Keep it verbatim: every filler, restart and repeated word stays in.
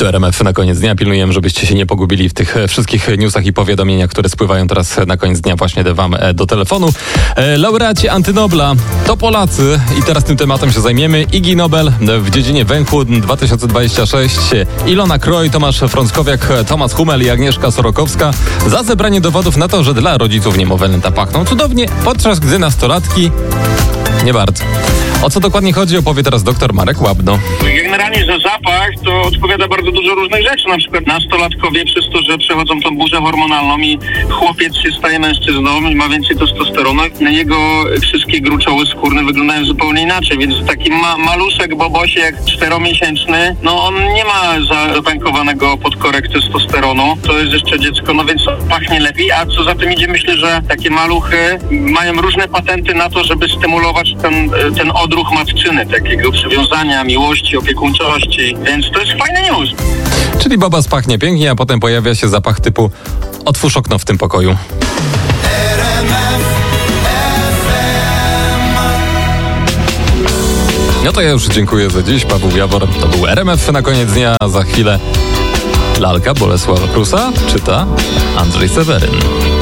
To R M F na koniec dnia. Pilnujemy, żebyście się nie pogubili w tych wszystkich newsach i powiadomieniach, które spływają teraz na koniec dnia właśnie wam do telefonu. Laureaci Antynobla to Polacy i teraz tym tematem się zajmiemy. Igi Nobel w dziedzinie węchu dwa tysiące dwudziesty szósty. Ilona Kroj, Tomasz Frąckowiak, Tomasz Hummel i Agnieszka Sorokowska za zebranie dowodów na to, że dla rodziców niemowlęta pachną cudownie, podczas gdy nastolatki nie bardzo. O co dokładnie chodzi, opowie teraz doktor Marek Łabno. Generalnie za zapach to odpowiada bardzo dużo różnych rzeczy. Na przykład nastolatkowie przez to, że przechodzą tą burzę hormonalną i chłopiec się staje mężczyzną i ma więcej testosteronu, jego wszystkie gruczoły skórne wyglądają zupełnie inaczej, więc taki ma- maluszek bobosiek czteromiesięczny, no on nie ma zabankowanego podkorek testosteronu, to jest jeszcze dziecko, no więc pachnie lepiej, a co za tym idzie, myślę, że takie maluchy mają różne patenty na to, żeby stymulować ten, ten odruch matczyny, takiego przywiązania, miłości, opiekuńczości, więc to jest fajny news. Czyli bobas pachnie pięknie, a potem pojawia się zapach typu otwórz okno w tym pokoju. No to ja już dziękuję za dziś. Paweł Jawor, to był R M F na koniec dnia, a za chwilę lalka Bolesława Prusa czyta Andrzej Seweryn.